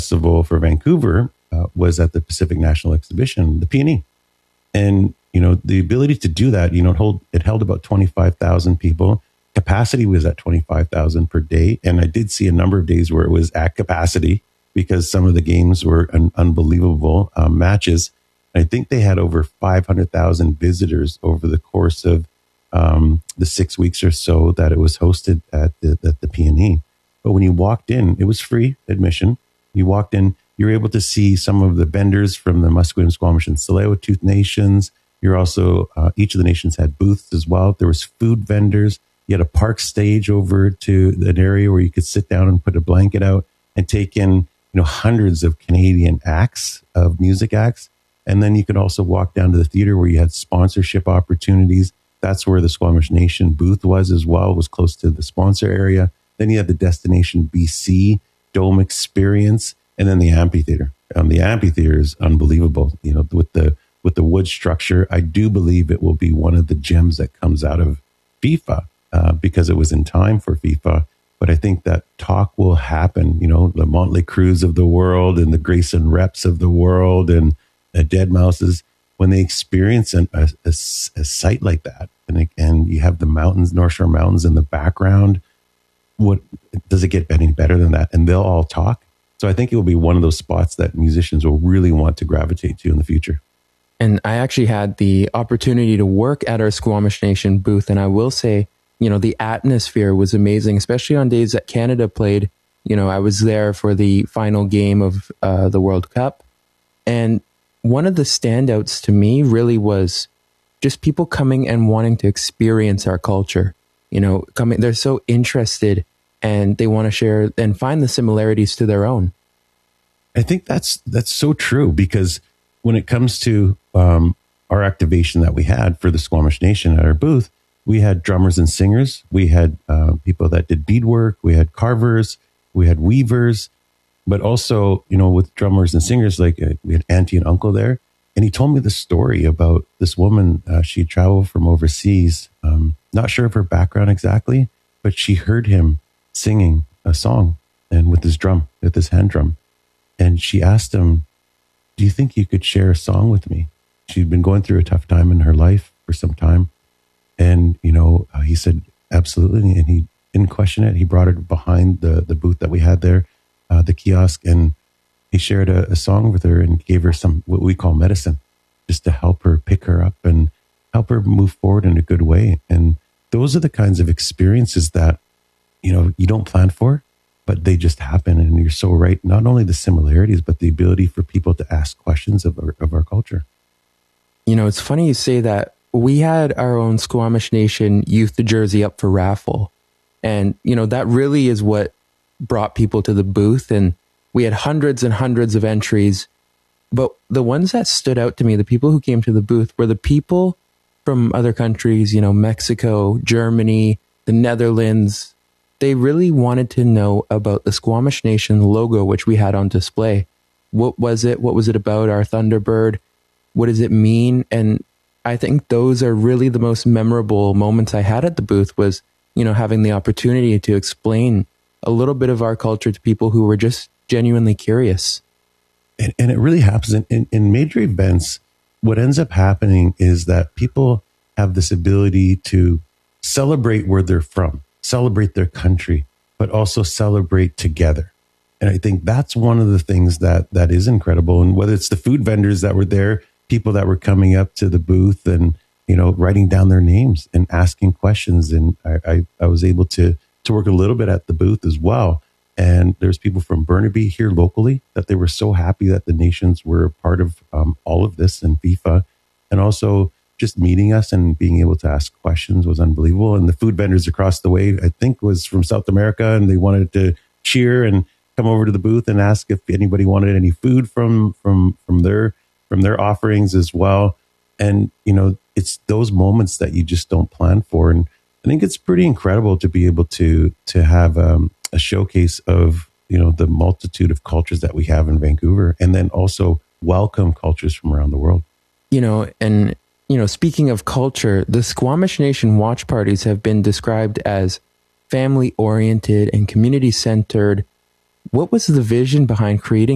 festival for Vancouver was at the Pacific National Exhibition, the PNE. And, the ability to do that, it held about 25,000 people. Capacity was at 25,000 per day. And I did see a number of days where it was at capacity because some of the games were unbelievable matches. I think they had over 500,000 visitors over the course of the 6 weeks or so that it was hosted at the PNE. But when you walked in, it was free admission. You walked in, you're able to see some of the vendors from the Musqueam, Squamish, and Tsleil-Waututh nations. You're also, each of the nations had booths as well. There was food vendors. You had a park stage over to an area where you could sit down and put a blanket out and take in, hundreds of Canadian acts, of music acts. And then you could also walk down to the theater where you had sponsorship opportunities. That's where the Squamish Nation booth was as well. It was close to the sponsor area. Then you had the Destination BC Dome experience, and then the amphitheater. The amphitheater is unbelievable. With the wood structure, I do believe it will be one of the gems that comes out of FIFA because it was in time for FIFA. But I think that talk will happen. The Motley Crues of the world and the Grayson Reps of the world and the Dead Mouses, when they experience a site like that, and you have the mountains, North Shore Mountains in the background, what does it get any better than that? And they'll all talk. So I think it will be one of those spots that musicians will really want to gravitate to in the future. And I actually had the opportunity to work at our Squamish Nation booth. And I will say, the atmosphere was amazing, especially on days that Canada played. I was there for the final game of the World Cup. And one of the standouts to me really was just people coming and wanting to experience our culture. They're so interested and they want to share and find the similarities to their own. I think that's so true, because when it comes to our activation that we had for the Squamish Nation at our booth, we had drummers and singers. We had people that did beadwork. We had carvers. We had weavers. But also, with drummers and singers, like we had auntie and uncle there. And he told me the story about this woman. She traveled from overseas. Not sure of her background exactly, but she heard him singing a song and with his hand drum. And she asked him, "Do you think you could share a song with me?" She'd been going through a tough time in her life for some time. And, he said, absolutely. And he didn't question it. He brought it behind the booth that we had there, the kiosk, and he shared a song with her and gave her some, what we call medicine, just to help her pick her up and help her move forward in a good way. And those are the kinds of experiences that, you don't plan for, but they just happen. And you're so right. Not only the similarities, but the ability for people to ask questions of our culture. It's funny you say that. We had our own Squamish Nation youth jersey up for raffle. And, that really is what brought people to the booth. And we had hundreds and hundreds of entries. But the ones that stood out to me, the people who came to the booth, were the people from other countries, Mexico, Germany, the Netherlands. They really wanted to know about the Squamish Nation logo, which we had on display. What was it? What was it about, our Thunderbird? What does it mean? And I think those are really the most memorable moments I had at the booth was, having the opportunity to explain a little bit of our culture to people who were just genuinely curious. And it really happens in major events. What ends up happening is that people have this ability to celebrate where they're from, celebrate their country, but also celebrate together. And I think that's one of the things that is incredible. And whether it's the food vendors that were there, people that were coming up to the booth and, writing down their names and asking questions. And I was able to work a little bit at the booth as well. And there's people from Burnaby here locally that they were so happy that the nations were a part of all of this in FIFA. And also just meeting us and being able to ask questions was unbelievable. And the food vendors across the way, I think, was from South America, and they wanted to cheer and come over to the booth and ask if anybody wanted any food from their offerings as well. And, it's those moments that you just don't plan for. And I think it's pretty incredible to be able to have a showcase of, the multitude of cultures that we have in Vancouver, and then also welcome cultures from around the world. Speaking of culture, the Squamish Nation watch parties have been described as family-oriented and community-centered. What was the vision behind creating